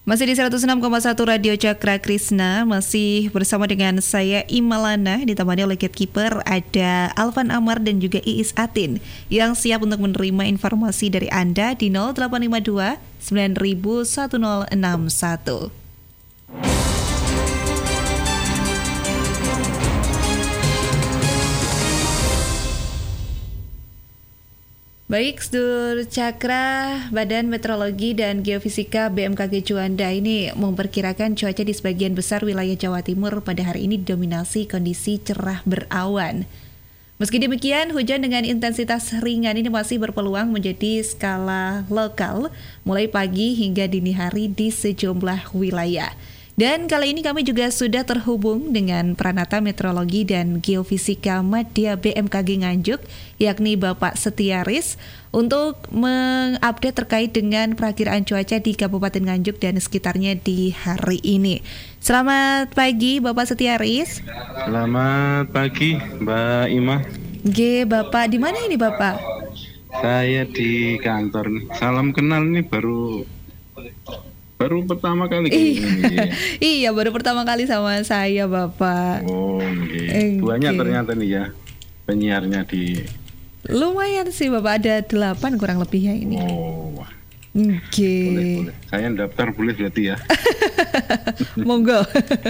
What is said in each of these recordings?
Masih di 106,1 Radio Cakra Krisna, masih bersama dengan saya Imalana, ditemani oleh gatekeeper ada Alvan Amar dan juga Iis Atin yang siap untuk menerima informasi dari Anda di 0852 9000 1061. Baik, Sedulur Cakra, Badan Meteorologi dan Geofisika BMKG Juanda ini memperkirakan cuaca di sebagian besar wilayah Jawa Timur pada hari ini didominasi kondisi cerah berawan. Meski demikian, hujan dengan intensitas ringan ini masih berpeluang menjadi skala lokal mulai pagi hingga dini hari di sejumlah wilayah. Dan kali ini kami juga sudah terhubung dengan Pranata Meteorologi dan Geofisika Madya BMKG Nganjuk, yakni Bapak Setiaris, untuk mengupdate terkait dengan perakiraan cuaca di Kabupaten Nganjuk dan sekitarnya di hari ini. Selamat pagi Bapak Setiaris. Selamat pagi Mbak Ima. Bapak di mana ini Bapak? Saya di kantor. Salam kenal nih baru pertama kali. Iya, baru pertama kali sama saya Bapak. Oh, banyak ternyata nih ya penyiarnya di. Lumayan sih Bapak, ada 8 kurang lebihnya ini. Oh, boleh. Saya daftar boleh berarti ya. Monggo.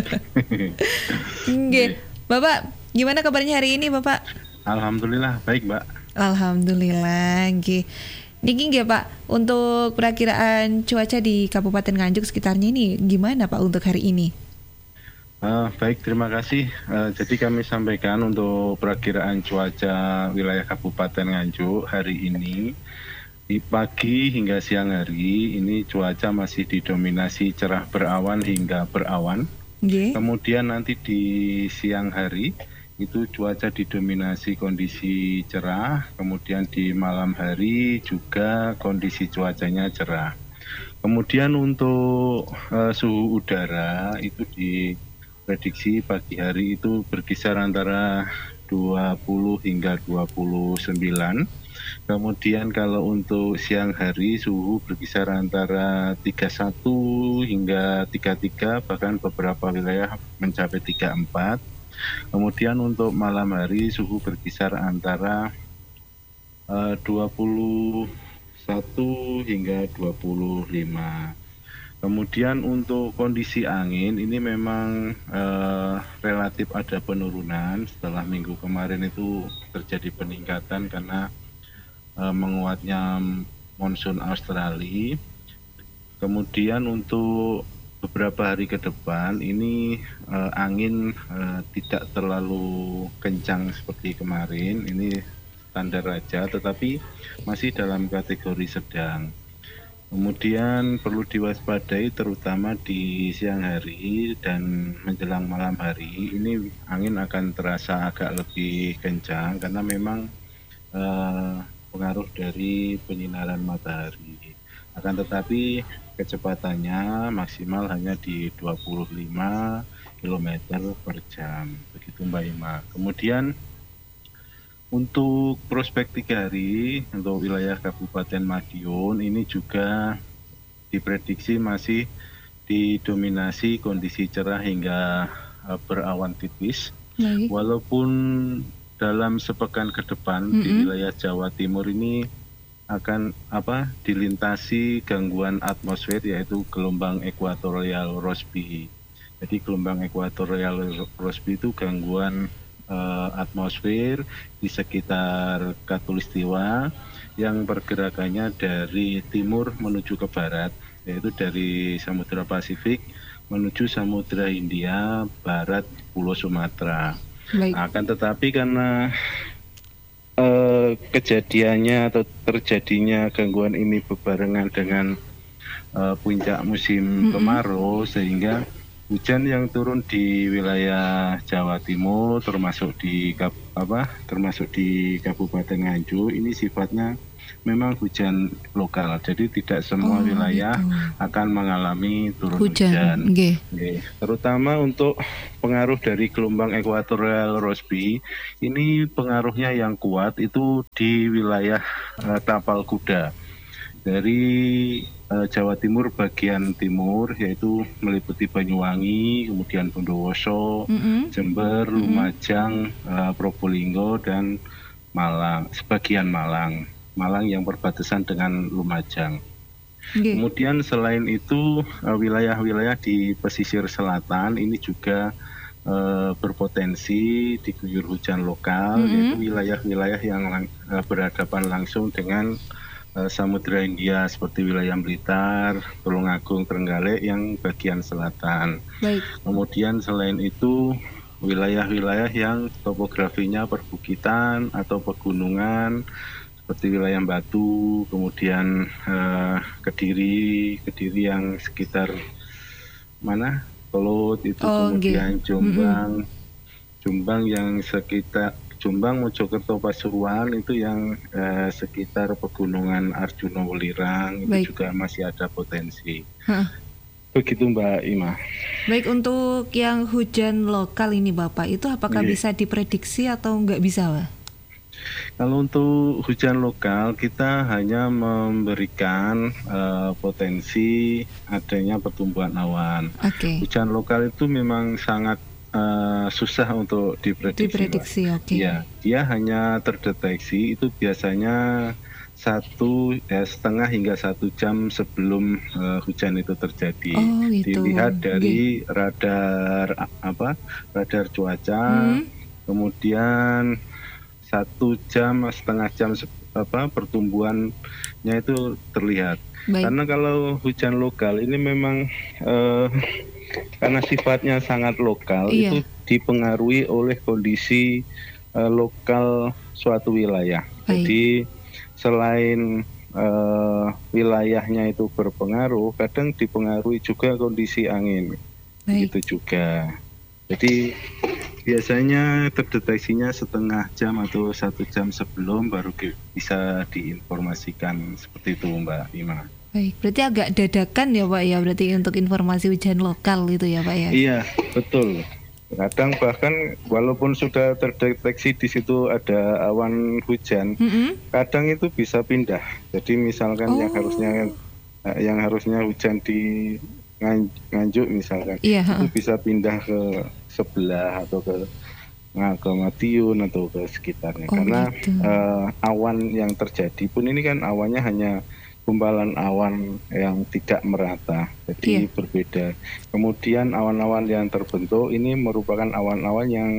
Bapak, gimana kabarnya hari ini Bapak? Alhamdulillah baik Mbak. Alhamdulillah. Niki Pak, untuk perakiraan cuaca di Kabupaten Nganjuk sekitarnya ini gimana Pak untuk hari ini? Baik, terima kasih. Jadi kami sampaikan untuk perakiraan cuaca wilayah Kabupaten Nganjuk hari ini di pagi hingga siang hari ini cuaca masih didominasi cerah berawan hingga berawan. Kemudian nanti di siang hari itu cuaca didominasi kondisi cerah, kemudian di malam hari juga kondisi cuacanya cerah. Kemudian untuk suhu udara itu diprediksi pagi hari itu berkisar antara 20 hingga 29. Kemudian kalau untuk siang hari suhu berkisar antara 31 hingga 33, bahkan beberapa wilayah mencapai 34. Kemudian untuk malam hari suhu berkisar antara 21 hingga 25. Kemudian untuk kondisi angin ini memang relatif ada penurunan setelah minggu kemarin itu terjadi peningkatan karena menguatnya monsun Australia. Kemudian untuk beberapa hari ke depan ini angin tidak terlalu kencang seperti kemarin, ini standar aja, tetapi masih dalam kategori sedang. Kemudian perlu diwaspadai terutama di siang hari dan menjelang malam hari, ini angin akan terasa agak lebih kencang karena memang pengaruh dari penyinaran matahari. Akan tetapi kecepatannya maksimal hanya di 25 km per jam. Begitu Mbak Ima. Kemudian untuk prospek 3 hari untuk wilayah Kabupaten Madiun ini juga diprediksi masih didominasi kondisi cerah hingga berawan tipis. Walaupun dalam sepekan ke depan di wilayah Jawa Timur ini akan dilintasi gangguan atmosfer yaitu gelombang ekuatorial Rossby. Jadi gelombang ekuatorial Rossby itu gangguan atmosfer di sekitar Khatulistiwa yang pergerakannya dari timur menuju ke barat, yaitu dari Samudra Pasifik menuju Samudra Hindia, barat Pulau Sumatera. Akan tetapi karena kejadiannya atau terjadinya gangguan ini berbarengan dengan puncak musim kemarau, sehingga hujan yang turun di wilayah Jawa Timur termasuk di Kabupaten Nganjuk ini sifatnya memang hujan lokal, jadi tidak semua wilayah akan mengalami turun hujan. Terutama untuk pengaruh dari gelombang ekuatorial Rossby, ini pengaruhnya yang kuat itu di wilayah Tapal Kuda. Dari Jawa Timur bagian timur, yaitu meliputi Banyuwangi, kemudian Bondowoso, Jember, Lumajang, Probolinggo, dan Malang, sebagian Malang yang berbatasan dengan Lumajang. Kemudian selain itu wilayah-wilayah di pesisir selatan ini juga berpotensi diguyur hujan lokal, yaitu wilayah-wilayah yang berhadapan langsung dengan Samudra Hindia seperti wilayah Blitar, Tulungagung, Trenggalek yang bagian selatan. Baik. Kemudian selain itu wilayah-wilayah yang topografinya perbukitan atau pegunungan seperti wilayah Batu, kemudian Kediri yang sekitar mana? Kelut itu, kemudian Jombang yang sekitar Jombang, Mojokerto, Pasuruan itu yang sekitar pegunungan Arjuna Welirang itu juga masih ada potensi. Begitu Mbak Ima. Baik, untuk yang hujan lokal ini Bapak, itu apakah bisa diprediksi atau nggak bisa Pak? Kalau untuk hujan lokal kita hanya memberikan potensi adanya pertumbuhan awan. Hujan lokal itu memang sangat susah untuk diprediksi. Ya, dia hanya terdeteksi itu biasanya setengah hingga 1 jam sebelum hujan itu terjadi. Dilihat dari radar cuaca, kemudian 1,5 jam pertumbuhannya itu terlihat. Karena kalau hujan lokal ini memang karena sifatnya sangat lokal, itu dipengaruhi oleh kondisi lokal suatu wilayah. Jadi selain wilayahnya itu berpengaruh, kadang dipengaruhi juga kondisi angin. Itu juga. Jadi biasanya terdeteksinya setengah jam atau 1 jam sebelum baru bisa diinformasikan seperti itu Mbak Ima. Baik, berarti agak dadakan ya Pak ya, berarti untuk informasi hujan lokal gitu ya Pak ya? Iya, betul. Kadang bahkan walaupun sudah terdeteksi di situ ada awan hujan, kadang itu bisa pindah. Jadi misalkan yang harusnya hujan di Nganjuk misalkan, itu bisa pindah ke sebelah atau ke Madiun atau ke sekitarnya. Karena awan yang terjadi pun ini kan awannya hanya gumpalan awan yang tidak merata, jadi berbeda. Kemudian awan-awan yang terbentuk ini merupakan awan-awan yang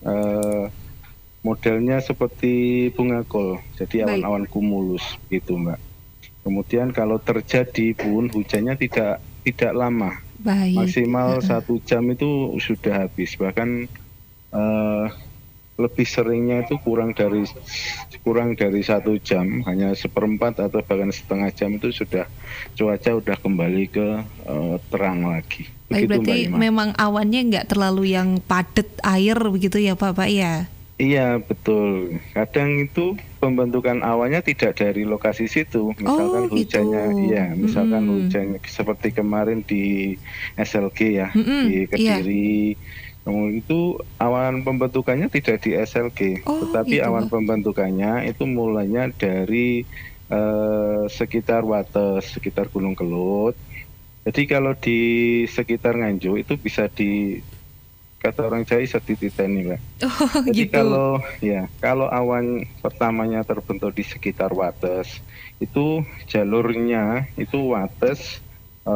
modelnya seperti bunga kol, jadi awan-awan kumulus gitu Mbak. Kemudian kalau terjadi pun hujannya tidak lama, maksimal 1 jam itu sudah habis, bahkan lebih seringnya itu kurang dari 1 jam, hanya 1/4 atau bahkan setengah jam itu sudah cuaca udah kembali ke terang lagi. Begitu, berarti memang awannya nggak terlalu yang padat air begitu ya Pak ya? Iya betul. Kadang itu pembentukan awannya tidak dari lokasi situ. Misalkan hujannya, misalkan hujannya seperti kemarin di SLG ya, di Kediri. Itu awan pembentukannya tidak di SLG, tetapi awan pembentukannya itu mulanya dari sekitar Wates, sekitar Gunung Kelut. Jadi kalau di sekitar Nganjuk itu bisa kata orang Jawa bisa dititeni Mbak. Jadi kalau awan pertamanya terbentuk di sekitar Wates, itu jalurnya itu Wates,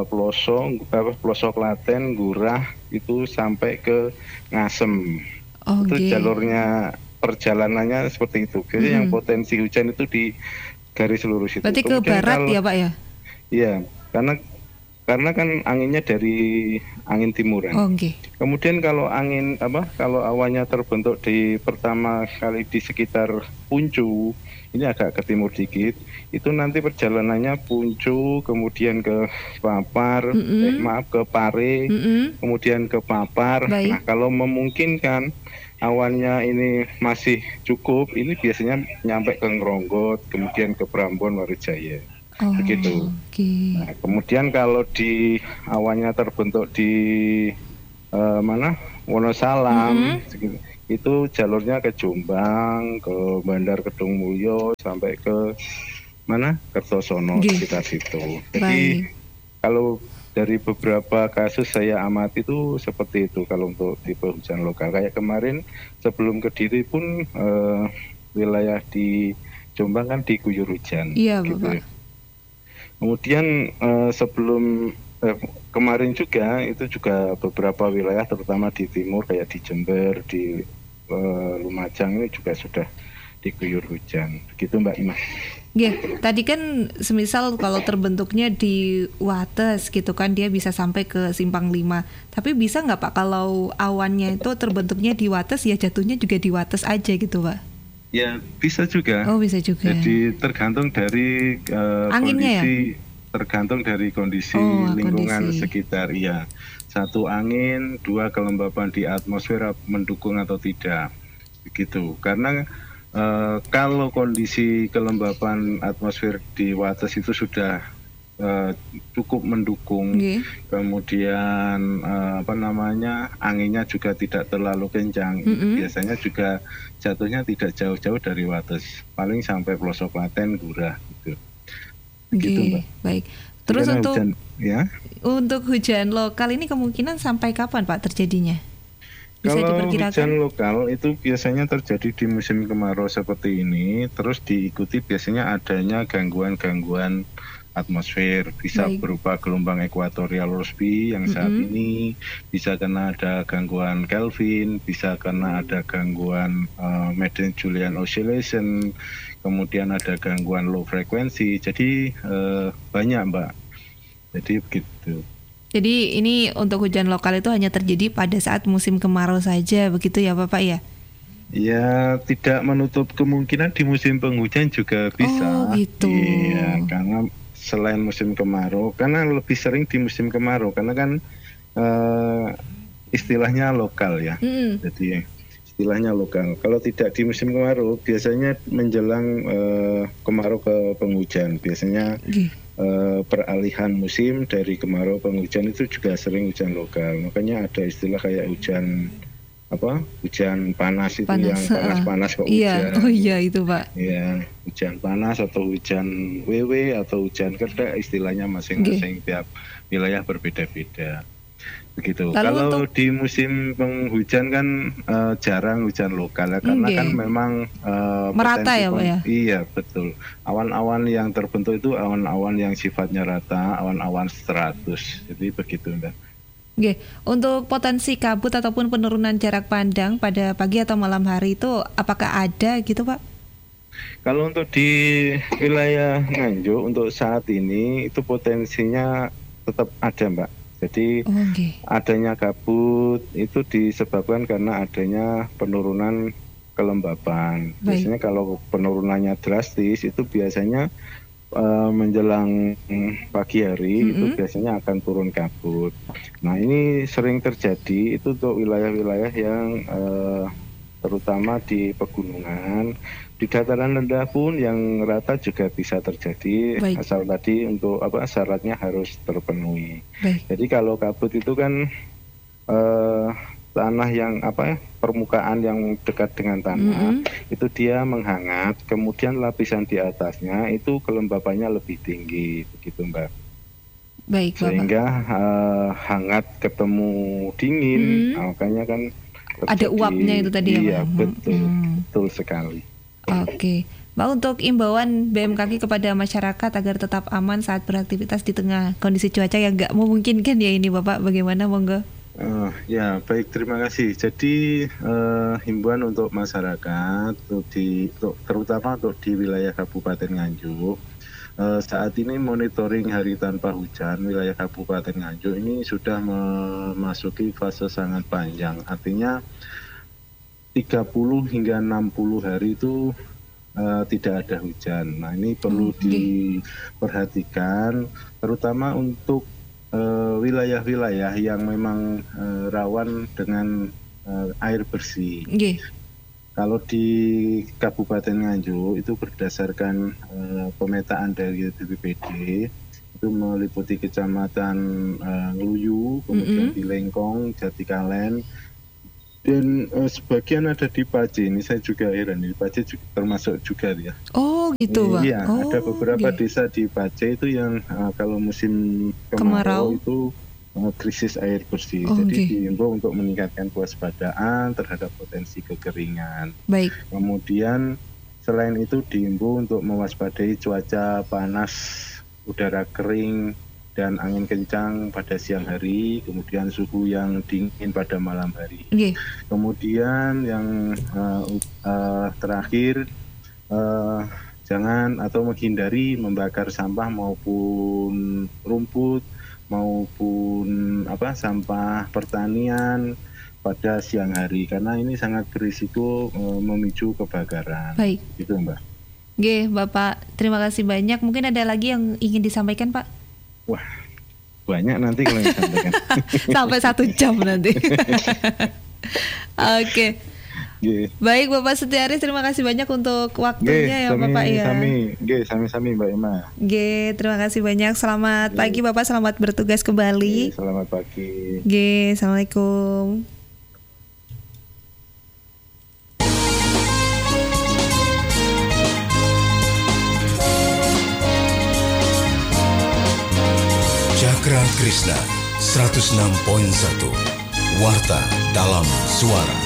Ploso Klaten, Gurah itu sampai ke Ngasem. Itu jalurnya, perjalanannya seperti itu. Jadi yang potensi hujan itu di garis lurus itu. Berarti ke barat ya Pak ya? Iya, karena kan anginnya dari angin timuran. Kemudian kalau kalau awannya terbentuk pertama kali di sekitar Puncu, ini agak ke timur dikit, itu nanti perjalanannya Puncu, kemudian ke Papar, ke Pare, kemudian ke Papar. Nah, kalau memungkinkan awannya ini masih cukup, ini biasanya nyampe ke Ngronggot, kemudian ke Prambon, Warijaya. Begitu. Nah, kemudian kalau di awannya terbentuk di Wonosalam, itu jalurnya ke Jombang, ke Bandar Kedung Mulyo, sampai ke mana Kertosono Nggih. sekitar situ. Jadi Baik. kalau dari beberapa kasus saya amati itu seperti itu kalau untuk tipe hujan lokal. Kayak kemarin sebelum Kediri pun wilayah di Jombang kan diguyur hujan Iya, gitu. Bapak. Kemudian sebelum kemarin juga itu juga beberapa wilayah terutama di timur kayak di Jember, di Lumajang ini juga sudah diguyur hujan. Begitu Mbak Ima. Nggih, tadi kan semisal kalau terbentuknya di Wates gitu kan dia bisa sampai ke Simpang 5. Tapi bisa nggak Pak kalau awannya itu terbentuknya di Wates ya jatuhnya juga di Wates aja gitu Pak? Ya bisa juga. Oh bisa juga. Jadi tergantung dari Anginnya kondisi, tergantung dari kondisi Oh, lingkungan kondisi. sekitar. Iya, satu angin, dua kelembapan di atmosfer mendukung atau tidak, begitu. Karena kalau kondisi kelembapan atmosfer di Wates itu sudah cukup mendukung, Nggih. kemudian anginnya juga tidak terlalu kencang, Mm-mm. biasanya juga jatuhnya tidak jauh-jauh dari Wates, paling sampai pelosok Klaten, Gurah gitu. Begitu Nggih, Mbak. baik. Terus Karena untuk hujan, ya. hujan lokal ini kemungkinan sampai kapan Pak terjadinya? Bisa Kalau hujan diperkirakan? lokal itu biasanya terjadi di musim kemarau seperti ini, terus diikuti biasanya adanya gangguan-gangguan atmosfer, bisa Baik. berupa gelombang ekuatorial Rossby yang saat Mm-mm. ini, bisa karena ada gangguan Kelvin, bisa karena ada gangguan Madden-Julian Oscillation, kemudian ada gangguan low frequency, jadi banyak Mbak, jadi begitu. Jadi ini untuk hujan lokal itu hanya terjadi pada saat musim kemarau saja begitu ya Bapak ya? Ya, tidak menutup kemungkinan di musim penghujan juga bisa. Oh gitu. Iya, karena selain musim kemarau, karena lebih sering di musim kemarau, karena kan istilahnya lokal ya. Mm-mm. Jadi istilahnya lokal. Kalau tidak di musim kemarau, biasanya menjelang kemarau ke penghujan. Biasanya Nggih. peralihan musim dari kemarau penghujan itu juga sering hujan lokal. Makanya ada istilah kayak hujan panas itu, yang Panas. panas-panas kok Iya, hujan. oh iya itu Pak. Ya, hujan panas atau hujan wewe atau hujan kerdek, istilahnya Nggih. masing-masing tiap wilayah berbeda-beda. Begitu. Lalu Kalau untuk di musim penghujan kan jarang hujan lokal ya, karena kan nggih, memang merata potensi ya Pak ya? iya betul. Awan-awan yang terbentuk itu awan-awan yang sifatnya rata, awan-awan stratus. Jadi begitu Mbak. Nggih, untuk potensi kabut ataupun penurunan jarak pandang pada pagi atau malam hari itu apakah ada gitu Pak? Kalau untuk di wilayah Nganjuk untuk saat ini itu potensinya tetap ada Mbak. Jadi Oh nggih. adanya kabut itu disebabkan karena adanya penurunan kelembapan. Baik. Biasanya kalau penurunannya drastis itu biasanya menjelang pagi hari itu biasanya akan turun kabut. Nah ini sering terjadi itu untuk wilayah-wilayah yang terutama di pegunungan. Di dataran rendah pun yang rata juga bisa terjadi, Baik. asal tadi untuk syaratnya harus terpenuhi. Baik. Jadi kalau kabut itu kan tanah yang permukaan yang dekat dengan tanah itu dia menghangat, kemudian lapisan di atasnya itu kelembapannya lebih tinggi, begitu Mbak. Baik Bapak. Sehingga hangat ketemu dingin, makanya kan Ada terjadi, uapnya itu tadi ya iya, Pak? betul sekali. Oke, Pak, untuk imbauan BMKG kepada masyarakat agar tetap aman saat beraktivitas di tengah kondisi cuaca yang nggak memungkinkan ya ini Bapak, bagaimana monggo? Ya baik, terima kasih. Jadi himbauan untuk masyarakat, terutama untuk di wilayah Kabupaten Nganjuk, saat ini monitoring hari tanpa hujan wilayah Kabupaten Nganjuk ini sudah memasuki fase sangat panjang. Artinya 30 hingga 60 hari itu tidak ada hujan. Nah ini perlu diperhatikan, terutama untuk wilayah-wilayah yang memang rawan dengan air bersih. Kalau di Kabupaten Nganjuk itu berdasarkan pemetaan dari BPBD itu meliputi Kecamatan Ngluyu, kemudian di Lengkong, Jatikalen, Dan sebagian ada di Pace. Ini saya juga heran, di Pace juga termasuk juga ya. Oh gitu Pak. Iya, Oh, ada beberapa oke. desa di Pace itu yang kalau musim kemarau Kemarau. itu krisis air bersih. Oh, Jadi oke. diimbau untuk meningkatkan kewaspadaan terhadap potensi kekeringan. Baik. Kemudian selain itu diimbau untuk mewaspadai cuaca panas, udara kering, dan angin kencang pada siang hari, kemudian suhu yang dingin pada malam hari. Oke. Kemudian yang terakhir, eh, jangan atau menghindari membakar sampah maupun rumput maupun sampah pertanian pada siang hari, karena ini sangat berisiko memicu kebakaran. Baik. Gitu Mbak. Oke, Bapak, terima kasih banyak. Mungkin ada lagi yang ingin disampaikan, Pak? Wah, banyak nanti kalau yang disampaikan. Sampai 1 jam nanti. Oke. Nggih. Baik, Bapak Setiaris, terima kasih banyak untuk waktunya ya, Bapak ya. Sami-sami Mbak Emma. Oke, terima kasih banyak. Selamat pagi, Bapak. Selamat bertugas kembali. Selamat pagi. Oke, Assalamualaikum. Cakra Krishna 106.1 Warta dalam Suara.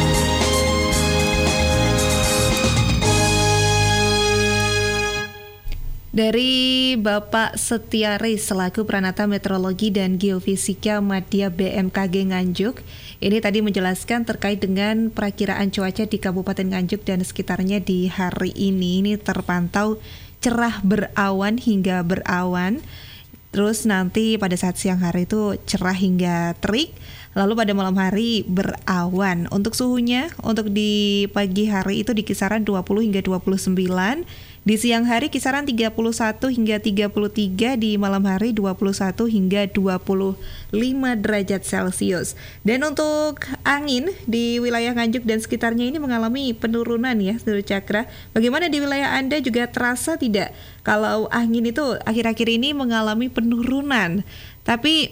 Dari Bapak Setiaris selaku Pranata Meteorologi dan Geofisika Madya BMKG Nganjuk, ini tadi menjelaskan terkait dengan perakiraan cuaca di Kabupaten Nganjuk dan sekitarnya di hari ini. Ini terpantau cerah berawan hingga berawan. Terus nanti pada saat siang hari itu cerah hingga terik. Lalu pada malam hari berawan. Untuk suhunya, untuk di pagi hari itu di kisaran 20 hingga 29. Di siang hari kisaran 31 hingga 33, di malam hari 21 hingga 25 derajat Celcius. Dan untuk angin di wilayah Nganjuk dan sekitarnya ini mengalami penurunan ya, Saudara Cakra. Bagaimana di wilayah Anda, juga terasa tidak kalau angin itu akhir-akhir ini mengalami penurunan? Tapi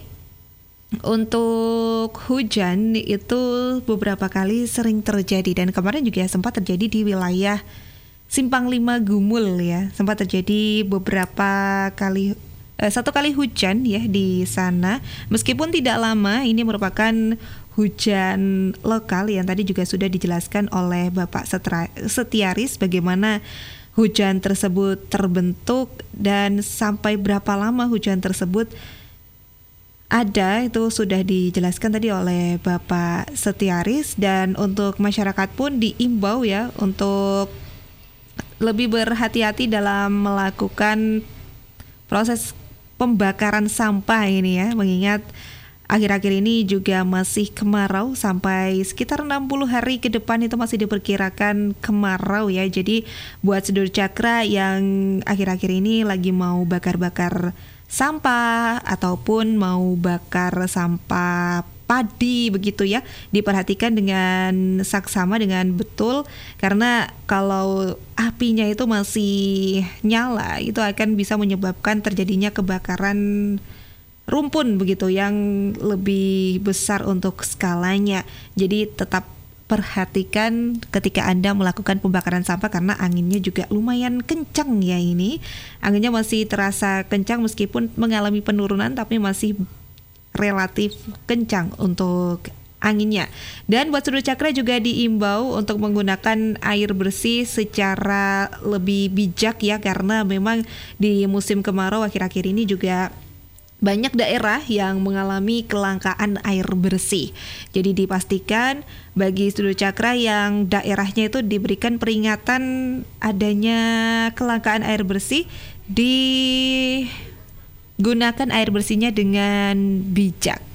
untuk hujan itu beberapa kali sering terjadi, dan kemarin juga sempat terjadi di wilayah Simpang 5 Gumul ya, sempat terjadi beberapa kali, 1 kali hujan ya di sana. Meskipun tidak lama, ini merupakan hujan lokal yang tadi juga sudah dijelaskan oleh Bapak Setiaris bagaimana hujan tersebut terbentuk dan sampai berapa lama hujan tersebut ada, itu sudah dijelaskan tadi oleh Bapak Setiaris. Dan untuk masyarakat pun diimbau ya untuk lebih berhati-hati dalam melakukan proses pembakaran sampah ini ya, mengingat akhir-akhir ini juga masih kemarau sampai sekitar 60 hari ke depan itu masih diperkirakan kemarau ya. Jadi buat Saudara Cakra yang akhir-akhir ini lagi mau bakar-bakar sampah ataupun mau bakar sampah padi begitu ya, diperhatikan dengan saksama, dengan betul, karena kalau apinya itu masih nyala itu akan bisa menyebabkan terjadinya kebakaran rumpun begitu yang lebih besar untuk skalanya. Jadi tetap perhatikan ketika Anda melakukan pembakaran sampah karena anginnya juga lumayan kencang ya ini. Anginnya masih terasa kencang meskipun mengalami penurunan, tapi masih relatif kencang untuk anginnya. Dan buat Saudara Cakra juga diimbau untuk menggunakan air bersih secara lebih bijak ya, karena memang di musim kemarau akhir-akhir ini juga banyak daerah yang mengalami kelangkaan air bersih. Jadi dipastikan bagi Saudara Cakra yang daerahnya itu diberikan peringatan adanya kelangkaan air bersih, digunakan air bersihnya dengan bijak.